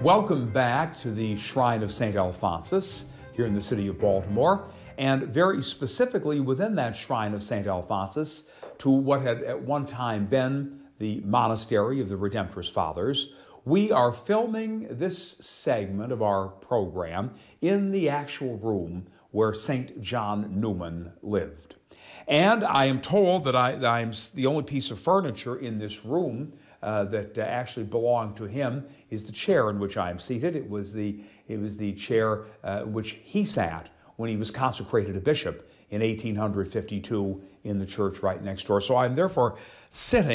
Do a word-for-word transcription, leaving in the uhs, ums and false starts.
Welcome back to the Shrine of Saint Alphonsus here in the city of Baltimore, and very specifically within that Shrine of Saint Alphonsus to what had at one time been the Monastery of the Redemptorist Fathers. We are filming this segment of our program in the actual room where Saint John Neumann lived. And I am told that, I, that I'm the only piece of furniture in this room uh, that uh, actually belonged to him is the chair in which I am seated. It was the, it was the chair uh, in which he sat when he was consecrated a bishop in eighteen fifty-two in the church right next door. So I'm therefore sitting